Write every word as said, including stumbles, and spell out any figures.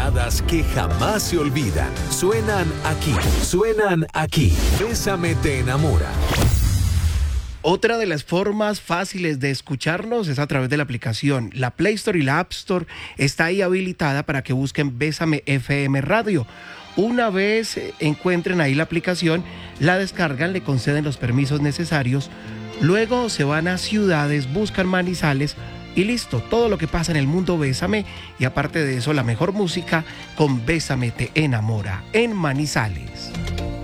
baladas que jamás se olvidan. Suenan aquí, suenan aquí. Bésame te enamora. Otra de las formas fáciles de escucharnos es a través de la aplicación. La Play Store y la App Store está ahí habilitada para que busquen Bésame F M Radio. Una vez encuentren ahí la aplicación, la descargan, le conceden los permisos necesarios, luego se van a ciudades, buscan Manizales y listo, todo lo que pasa en el mundo Bésame, y aparte de eso la mejor música con Bésame te enamora en Manizales.